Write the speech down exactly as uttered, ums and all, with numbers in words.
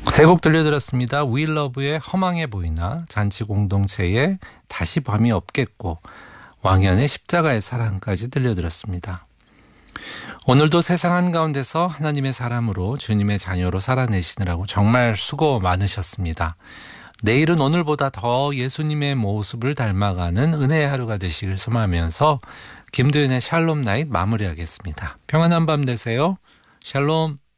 세 곡 들려드렸습니다. 위러브의 허망해 보이나, 잔치 공동체의 다시 밤이 없겠고, 왕연의 십자가의 사랑까지 들려드렸습니다. 오늘도 세상 한가운데서 하나님의 사람으로 주님의 자녀로 살아내시느라고 정말 수고 많으셨습니다. 내일은 오늘보다 더 예수님의 모습을 닮아가는 은혜의 하루가 되시길 소망하면서 김도윤의 샬롬 나잇 마무리하겠습니다. 평안한 밤 되세요. 샬롬.